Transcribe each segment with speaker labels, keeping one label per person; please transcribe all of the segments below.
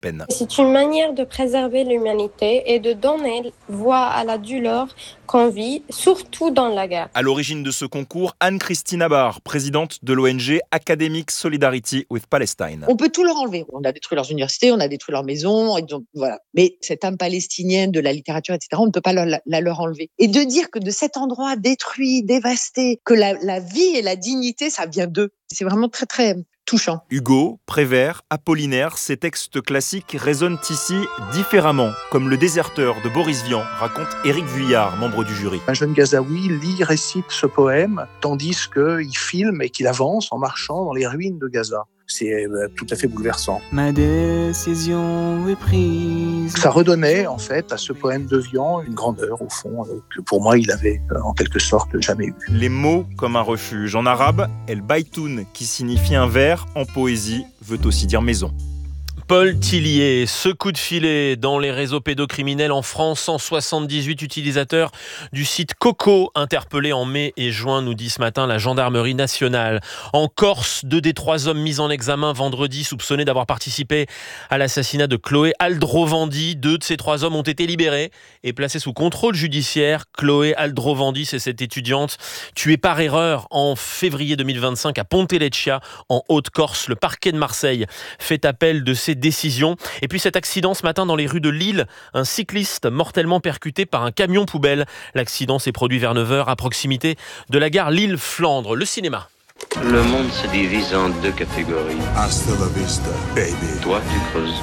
Speaker 1: peine.
Speaker 2: C'est une manière de préserver l'humanité et de donner voix à la douleur qu'on vit, surtout dans la guerre.
Speaker 1: À l'origine de ce concours, Anne-Christine Abar, présidente de l'ONG Academic Solidarity with Palestine.
Speaker 3: On peut tout leur enlever. On a détruit leurs universités, on a détruit leurs maisons, et donc, voilà. Mais cette âme palestinienne de la littérature, etc., on ne peut pas leur enlever. Et de dire que de cet endroit détruit, dévasté, que la vie et la dignité, ça vient d'eux. C'est vraiment très, très touchant.
Speaker 1: Hugo, Prévert, Apollinaire, ces textes classiques résonnent ici différemment, comme Le Déserteur de Boris Vian, raconte Éric Vuillard, membre du jury.
Speaker 4: Un jeune Gazaoui lit, récite ce poème, tandis qu'il filme et qu'il avance en marchant dans les ruines de Gaza. C'est tout à fait bouleversant.
Speaker 5: Ma décision est prise.
Speaker 4: Ça redonnait en fait à ce poème de Vian une grandeur au fond que pour moi il avait en quelque sorte jamais eu.
Speaker 1: Les mots comme un refuge. En arabe, El Baytoun, qui signifie un vers, en poésie veut aussi dire maison.
Speaker 6: Paul Tillier, ce coup de filet dans les réseaux pédocriminels en France, 178 utilisateurs du site Coco interpellés en mai et juin, nous dit ce matin la gendarmerie nationale. En Corse, 2 des 3 hommes mis en examen vendredi soupçonnés d'avoir participé à l'assassinat de Chloé Aldrovandi. 2 de ces 3 hommes ont été libérés et placés sous contrôle judiciaire. Chloé Aldrovandi, c'est cette étudiante tuée par erreur en février 2025 à Ponteleccia, en Haute-Corse. Le parquet de Marseille fait appel de ces décision. Et puis cet accident ce matin dans les rues de Lille, un cycliste mortellement percuté par un camion poubelle. L'accident s'est produit vers 9h à proximité de la gare Lille-Flandre. Le cinéma.
Speaker 7: Le monde se divise en 2 catégories.
Speaker 8: Hasta la vista, baby.
Speaker 7: Toi, tu creuses.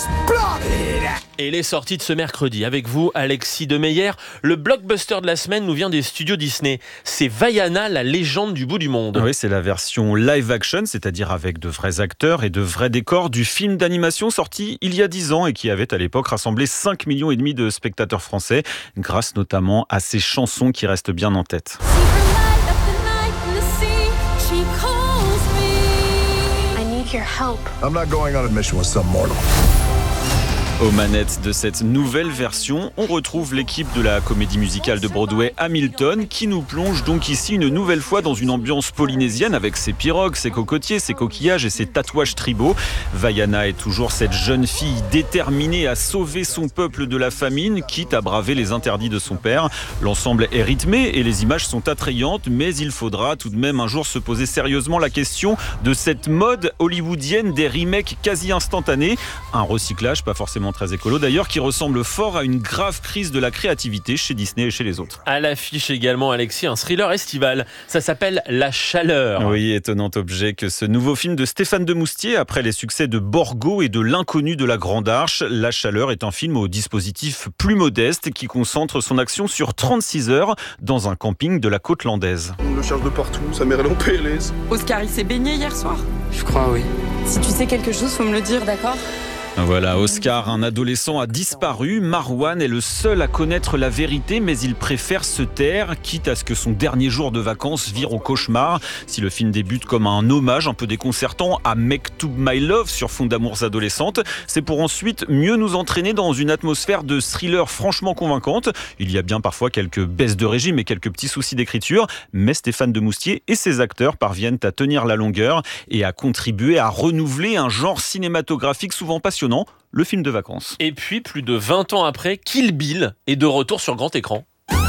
Speaker 6: Et les sorties de ce mercredi, avec vous, Alexis Demeyer. Le blockbuster de la semaine nous vient des studios Disney. C'est Vaiana, la légende du bout du monde.
Speaker 9: Oui, c'est la version live action, c'est-à-dire avec de vrais acteurs et de vrais décors du film d'animation sorti il y a 10 ans et qui avait à l'époque rassemblé 5,5 millions de spectateurs français, grâce notamment à ces chansons qui restent bien en tête.
Speaker 8: I'm not going on a mission with some mortal.
Speaker 9: Aux manettes de cette nouvelle version, on retrouve l'équipe de la comédie musicale de Broadway Hamilton qui nous plonge donc ici une nouvelle fois dans une ambiance polynésienne avec ses pirogues, ses cocotiers, ses coquillages et ses tatouages tribaux. Vaiana est toujours cette jeune fille déterminée à sauver son peuple de la famine, quitte à braver les interdits de son père. L'ensemble est rythmé et les images sont attrayantes, mais il faudra tout de même un jour se poser sérieusement la question de cette mode hollywoodienne des remakes quasi instantanés. Un recyclage pas forcément très écolo d'ailleurs, qui ressemble fort à une grave crise de la créativité chez Disney et chez les autres.
Speaker 6: À l'affiche également, Alexis, un thriller estival. Ça s'appelle La Chaleur.
Speaker 9: Oui, étonnant objet que ce nouveau film de Stéphane Demoustier, après les succès de Borgo et de L'inconnu de la Grande Arche. La Chaleur est un film au dispositif plus modeste qui concentre son action sur 36 heures dans un camping de la côte landaise.
Speaker 10: On le cherche de partout, sa mère elle est en PLS.
Speaker 11: Oscar, il s'est baigné hier soir?
Speaker 7: Je crois, oui.
Speaker 11: Si tu sais quelque chose, faut me le dire, d'accord?
Speaker 9: Voilà, Oscar, un adolescent a disparu. Marwan est le seul à connaître la vérité, mais il préfère se taire, quitte à ce que son dernier jour de vacances vire au cauchemar. Si le film débute comme un hommage un peu déconcertant à Mektoub My Love sur fond d'amours adolescentes, c'est pour ensuite mieux nous entraîner dans une atmosphère de thriller franchement convaincante. Il y a bien parfois quelques baisses de régime et quelques petits soucis d'écriture, mais Stéphane Demoustier et ses acteurs parviennent à tenir la longueur et à contribuer à renouveler un genre cinématographique souvent passionnant, le film de vacances.
Speaker 6: Et puis, plus de 20 ans après, Kill Bill est de retour sur grand écran.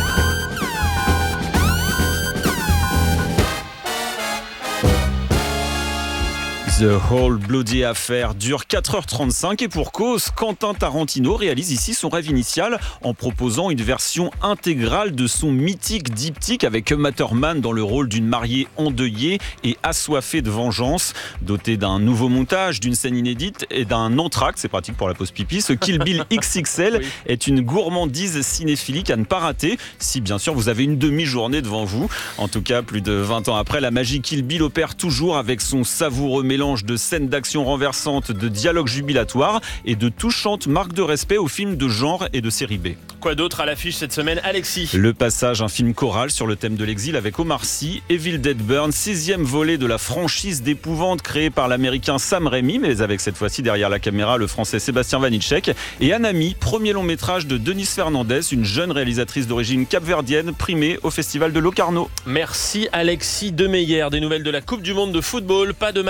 Speaker 9: The Whole Bloody Affair dure 4h35 et pour cause, Quentin Tarantino réalise ici son rêve initial en proposant une version intégrale de son mythique diptyque avec Uma Thurman dans le rôle d'une mariée endeuillée et assoiffée de vengeance. Doté d'un nouveau montage, d'une scène inédite et d'un entracte, c'est pratique pour la pause pipi, ce Kill Bill XXL est une gourmandise cinéphilique à ne pas rater, si bien sûr vous avez une demi-journée devant vous. En tout cas, plus de 20 ans après, la magie Kill Bill opère toujours avec son savoureux mélange de scènes d'action renversantes, de dialogues jubilatoires et de touchantes marques de respect aux films de genre et de série B.
Speaker 6: Quoi d'autre à l'affiche cette semaine, Alexis?
Speaker 9: Le Passage, un film choral sur le thème de l'exil avec Omar Sy, Evil Dead Burn, 6e volet de la franchise d'épouvante créée par l'américain Sam Raimi, mais avec cette fois-ci derrière la caméra le français Sébastien Vanitschek, et Anami, premier long métrage de Denise Fernandez, une jeune réalisatrice d'origine capverdienne primée au festival de Locarno.
Speaker 6: Merci Alexis Demeyer. Des nouvelles de la Coupe du Monde de football, pas de match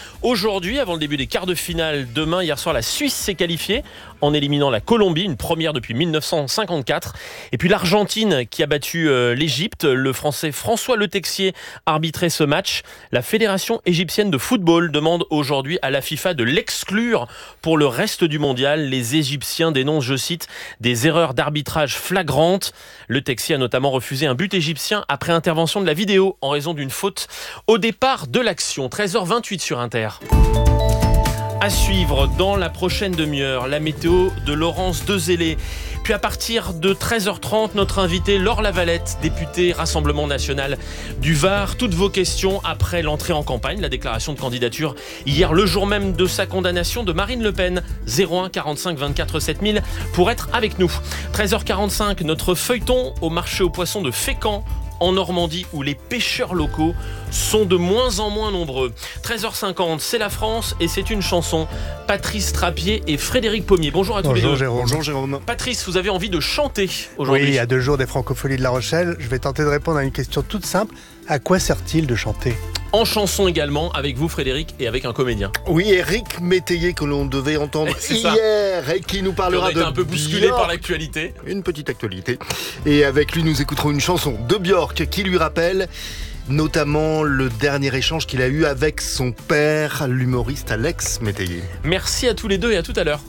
Speaker 6: aujourd'hui, avant le début des quarts de finale. Demain, hier soir, la Suisse s'est qualifiée en éliminant la Colombie, une première depuis 1954. Et puis l'Argentine qui a battu l'Égypte. Le Français François Le Texier arbitrait ce match. La Fédération égyptienne de football demande aujourd'hui à la FIFA de l'exclure pour le reste du mondial. Les Égyptiens dénoncent, je cite, des erreurs d'arbitrage flagrantes. Le Texier a notamment refusé un but égyptien après intervention de la vidéo en raison d'une faute au départ de l'action. 13h28 sur Inter. À suivre dans la prochaine demi-heure, la météo de Laurence Dezellé. Puis à partir de 13h30, notre invité Laure Lavalette, députée Rassemblement National du Var. Toutes vos questions après l'entrée en campagne, la déclaration de candidature hier, le jour même de sa condamnation de Marine Le Pen. 01 45 24 7000 pour être avec nous. 13h45, notre feuilleton au marché aux poissons de Fécamp, en Normandie, où les pêcheurs locaux sont de moins en moins nombreux. 13h50, c'est la France et c'est une chanson. Patrice Trappier et Frédéric Pommier. Bonjour à tous les deux.
Speaker 12: Bonjour Jérôme.
Speaker 6: Patrice, vous avez envie de chanter aujourd'hui.
Speaker 12: Oui, il y a 2 jours des Francopholies de La Rochelle. Je vais tenter de répondre à une question toute simple. À quoi sert-il de chanter ?
Speaker 6: En chanson également, avec vous Frédéric et avec un comédien.
Speaker 13: Oui, Éric Métayer que l'on devait entendre hier et qui nous parlera de
Speaker 6: un peu bousculé
Speaker 13: Björk.
Speaker 6: par l'actualité.
Speaker 13: Une petite actualité. Et avec lui, nous écouterons une chanson de Björk qui lui rappelle notamment le dernier échange qu'il a eu avec son père, l'humoriste Alex Métayer.
Speaker 6: Merci à tous les deux et à tout à l'heure.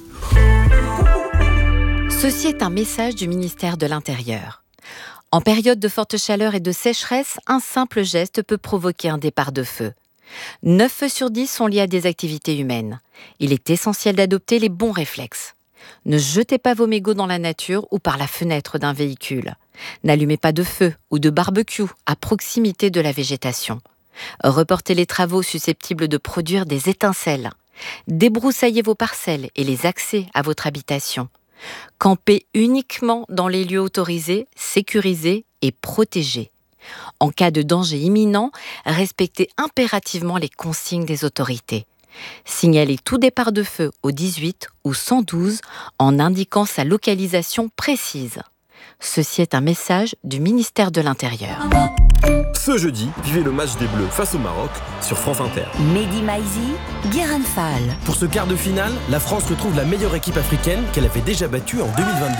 Speaker 14: Ceci est un message du ministère de l'Intérieur. En période de forte chaleur et de sécheresse, un simple geste peut provoquer un départ de feu. 9 feux sur 10 sont liés à des activités humaines. Il est essentiel d'adopter les bons réflexes. Ne jetez pas vos mégots dans la nature ou par la fenêtre d'un véhicule. N'allumez pas de feu ou de barbecue à proximité de la végétation. Reportez les travaux susceptibles de produire des étincelles. Débroussaillez vos parcelles et les accès à votre habitation. Campez uniquement dans les lieux autorisés, sécurisés et protégés. En cas de danger imminent, respectez impérativement les consignes des autorités. Signalez tout départ de feu au 18 ou 112 en indiquant sa localisation précise. Ceci est un message du ministère de l'Intérieur.
Speaker 15: Ce jeudi, vivez le match des Bleus face au Maroc sur France Inter.
Speaker 16: Mehdi Maizi, Guérin Fall.
Speaker 15: Pour ce quart de finale, la France retrouve la meilleure équipe africaine qu'elle avait déjà battue en 2022.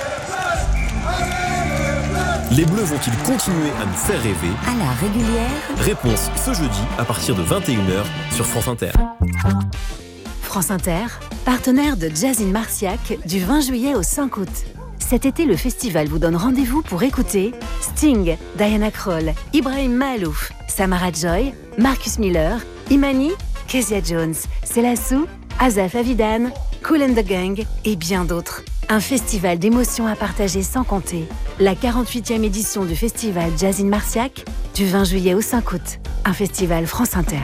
Speaker 15: Les Bleus vont-ils continuer à nous faire rêver ?
Speaker 16: À la régulière.
Speaker 15: Réponse ce jeudi à partir de 21h sur France Inter.
Speaker 17: France Inter, partenaire de Jazz in Marciac du 20 juillet au 5 août. Cet été, le festival vous donne rendez-vous pour écouter Sting, Diana Krall, Ibrahim Mahalouf, Samara Joy, Marcus Miller, Imani, Kezia Jones, Selassou, Azaf Avidan, Kool and the Gang et bien d'autres. Un festival d'émotions à partager sans compter. La 48e édition du festival Jazz in Marciac du 20 juillet au 5 août. Un festival France Inter.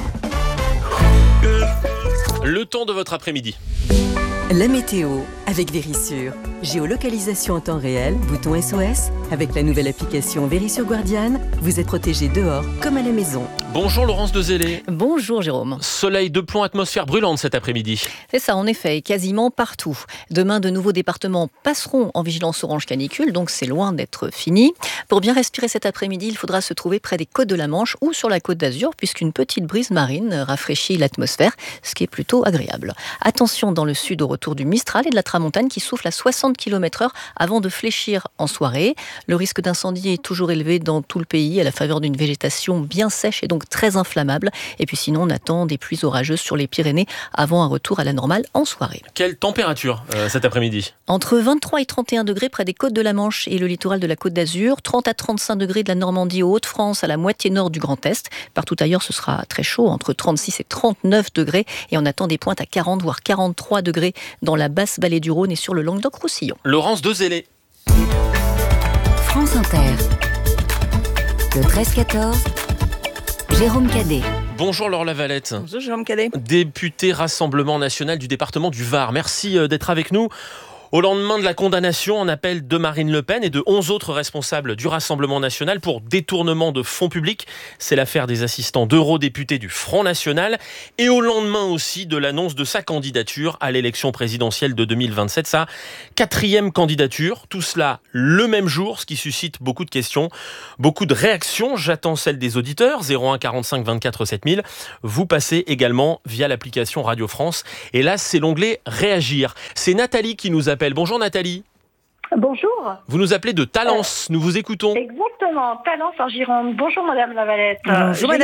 Speaker 6: Le temps de votre après-midi.
Speaker 18: La météo avec Vérissure. Géolocalisation en temps réel, bouton SOS. Avec la nouvelle application Vérissure Guardian, vous êtes protégé dehors comme à la maison.
Speaker 6: Bonjour Laurence Dezellé.
Speaker 19: Bonjour Jérôme.
Speaker 6: Soleil de plomb, atmosphère brûlante cet après-midi.
Speaker 19: C'est ça en effet, quasiment partout. Demain, de nouveaux départements passeront en vigilance orange canicule, donc c'est loin d'être fini. Pour bien respirer cet après-midi, il faudra se trouver près des côtes de la Manche ou sur la côte d'Azur, puisqu'une petite brise marine rafraîchit l'atmosphère, ce qui est plutôt agréable. Attention dans le sud au retour du Mistral et de la Tramontane qui souffle à 60 km/h avant de fléchir en soirée. Le risque d'incendie est toujours élevé dans tout le pays à la faveur d'une végétation bien sèche et donc très inflammable. Et puis sinon, on attend des pluies orageuses sur les Pyrénées avant un retour à la normale en soirée.
Speaker 6: Quelle température cet après-midi ?
Speaker 19: Entre 23 et 31 degrés près des côtes de la Manche et le littoral de la Côte d'Azur, 30 à 35 degrés de la Normandie aux Hauts-de-France à la moitié nord du Grand Est. Partout ailleurs, ce sera très chaud, entre 36 et 39 degrés. Et on attend des pointes à 40 voire 43 degrés dans la basse vallée du Rhône et sur le Languedoc-Roussillon.
Speaker 6: Laurence Dezellé.
Speaker 16: France Inter. Le 13-14. Jérôme Cadet.
Speaker 6: Bonjour Laure Lavalette.
Speaker 11: Bonjour Jérôme Cadet.
Speaker 6: Député Rassemblement National du département du Var. Merci d'être avec nous. Au lendemain de la condamnation en appel de Marine Le Pen et de 11 autres responsables du Rassemblement national pour détournement de fonds publics, c'est l'affaire des assistants d'eurodéputés du Front National. Et au lendemain aussi de l'annonce de sa candidature à l'élection présidentielle de 2027, sa 4e candidature. Tout cela le même jour, ce qui suscite beaucoup de questions, beaucoup de réactions. J'attends celle des auditeurs, 01 45 24 7000. Vous passez également via l'application Radio France. Et là, c'est l'onglet Réagir. C'est Nathalie qui nous appelle. Bonjour Nathalie.
Speaker 20: Bonjour.
Speaker 6: Vous nous appelez de Talence, nous vous écoutons.
Speaker 20: Exactement, Talence en Gironde. Bonjour Madame Lavalette.
Speaker 19: Bonjour Madame.